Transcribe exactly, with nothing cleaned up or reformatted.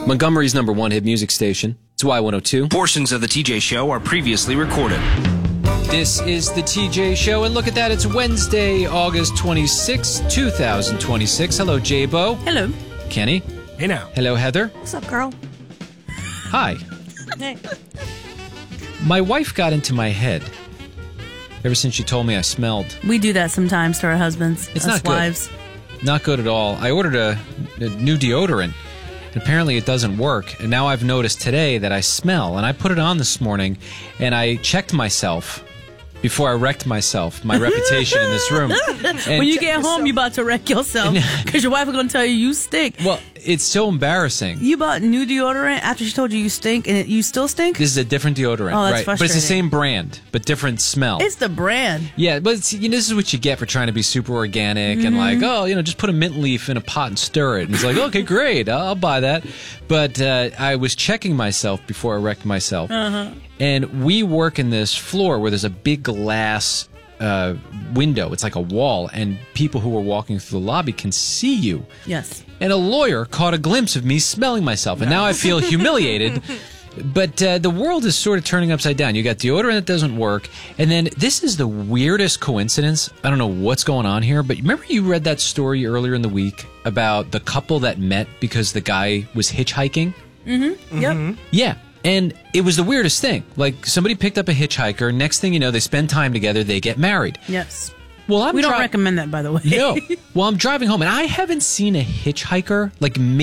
Montgomery's number one hit music station. It's Y one oh two. Portions of the T J Show are previously recorded. This is the T J Show, and look at that. It's Wednesday, August twenty-sixth, twenty twenty-six. Hello, J-Bo. Hello. Kenny. Hey now. Hello, Heather. What's up, girl? Hi. Hey. My wife got into my head ever since she told me I smelled. We do that sometimes to our husbands. It's us not good. wives. Not good at all. I ordered a, a new deodorant, and apparently it doesn't work. And now I've noticed today that I smell, and I put it on this morning, and I checked myself before I wrecked myself, my reputation in this room. And when you get home, you about to wreck yourself because your wife is going to tell you you stink. Well, it's so embarrassing. You bought new deodorant after she told you you stink, and it, you still stink? This is a different deodorant, Oh, that's right? But it's the frustrating. same brand, but different smell. It's the brand. Yeah, but it's, you know, this is what you get for trying to be super organic and like, oh, you know, just put a mint leaf in a pot and stir it. And it's like, okay, great, I'll, I'll buy that. But uh, I was checking myself before I wrecked myself. Uh-huh. And we work in this floor where there's a big glass uh, window. It's like a wall, and people who are walking through the lobby can see you. Yes. And a lawyer caught a glimpse of me smelling myself, and now I feel humiliated. But uh, the world is sort of turning upside down. You got deodorant that doesn't work, and then this is the weirdest coincidence. I don't know what's going on here, but remember you read that story earlier in the week about the couple that met because the guy was hitchhiking? Mm-hmm. Yep. Yeah. And it was the weirdest thing. Like, somebody picked up a hitchhiker. Next thing you know, they spend time together. They get married. Yes. Well, I'm we don't dri- recommend that, by the way. No. Well, I'm driving home, and I haven't seen a hitchhiker, like, maybe